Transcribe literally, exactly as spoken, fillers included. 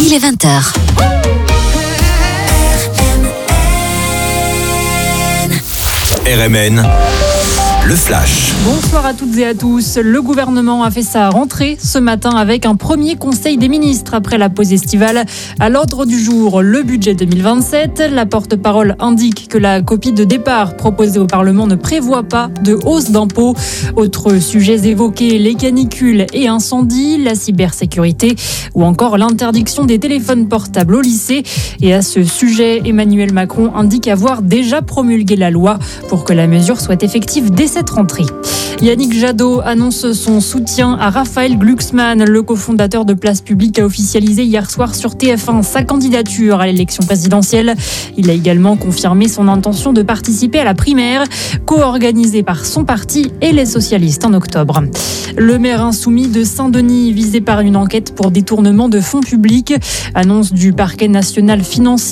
il est vingt heures. R M N, le flash. Bonsoir à toutes et à tous. Le gouvernement a fait sa rentrée ce matin avec un premier conseil des ministres après la pause estivale. À l'ordre du jour, le budget deux mille vingt-sept. La porte-parole indique que la copie de départ proposée au Parlement ne prévoit pas de hausse d'impôts. Autres sujets évoqués, les canicules et incendies, la cybersécurité ou encore l'interdiction des téléphones portables au lycée. Et à ce sujet, Emmanuel Macron indique avoir déjà promulgué la loi pour que la mesure soit effective dès cette rentrée. Yannick Jadot annonce son soutien à Raphaël Glucksmann. Le cofondateur de Place Publique a officialisé hier soir sur T F un sa candidature à l'élection présidentielle. Il a également confirmé son intention de participer à la primaire, co-organisée par son parti et les socialistes en octobre. Le maire insoumis de Saint-Denis, visé par une enquête pour détournement de fonds publics. Annonce du parquet national financier